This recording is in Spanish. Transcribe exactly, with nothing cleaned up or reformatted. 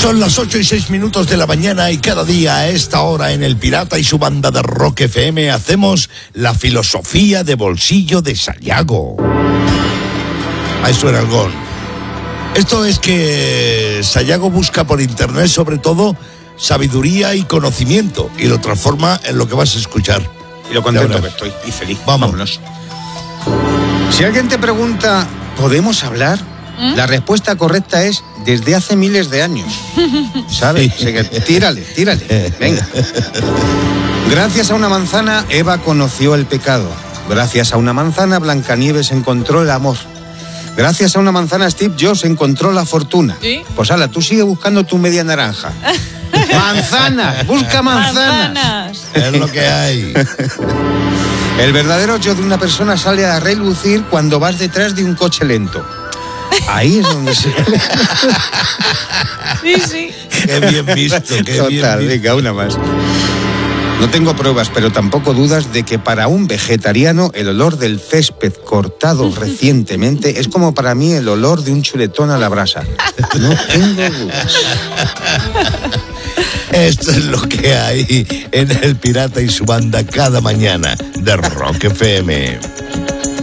Son las ocho y seis minutos de la mañana y cada día a esta hora en El Pirata y su banda de Rock F M hacemos la filosofía de bolsillo de Sayago. Ahí suena el gong. Esto es que Sayago busca por internet sobre todo sabiduría y conocimiento y lo transforma en lo que vas a escuchar. Y lo contento que estoy y feliz. Vamos. Vámonos. Si alguien te pregunta, ¿podemos hablar? ¿Mm? La respuesta correcta es desde hace miles de años. ¿Sabes? Así que tírale, tírale. Venga. Gracias a una manzana, Eva conoció el pecado. Gracias a una manzana, Blancanieves encontró el amor. Gracias a una manzana, Steve Jobs encontró la fortuna. ¿Sí? Pues ala, tú sigue buscando tu media naranja. Manzanas, busca manzanas. Manzanas. Es lo que hay. El verdadero yo de una persona sale a relucir cuando vas detrás de un coche lento. Ahí es donde se... Sí, sí. Qué bien visto, qué Total, bien visto. Venga, una más. No tengo pruebas, pero tampoco dudas de que para un vegetariano el olor del césped cortado recientemente es como para mí el olor de un chuletón a la brasa. No tengo dudas. Esto es lo que hay en El Pirata y su banda cada mañana de Rock F M.